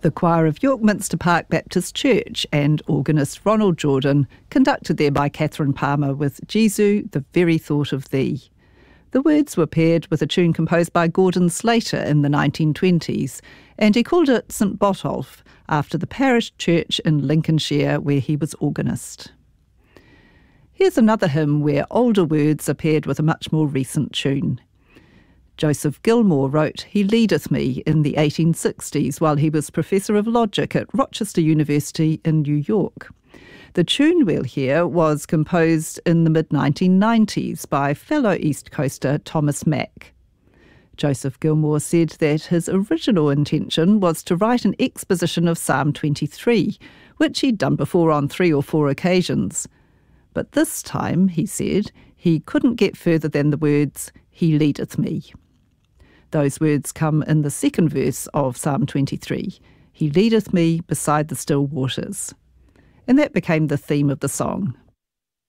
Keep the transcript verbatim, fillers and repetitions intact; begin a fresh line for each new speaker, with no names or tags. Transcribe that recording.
The choir of York Minster Park Baptist Church and organist Ronald Jordan, conducted there by Catherine Palmer with Jesu, the Very Thought of Thee. The words were paired with a tune composed by Gordon Slater in the nineteen twenties, and he called it St Botolph, after the parish church in Lincolnshire where he was organist. Here's another hymn where older words are paired with a much more recent tune. Joseph Gilmore wrote He Leadeth Me in the eighteen sixties while he was Professor of Logic at Rochester University in New York. The tune we'll hear was composed in the mid nineteen nineties by fellow East Coaster Thomas Mack. Joseph Gilmore said that his original intention was to write an exposition of Psalm twenty-three, which he'd done before on three or four occasions. But this time, he said, he couldn't get further than the words, He leadeth me. Those words come in the second verse of Psalm twenty-three, He leadeth me beside the still waters. And that became the theme of the song.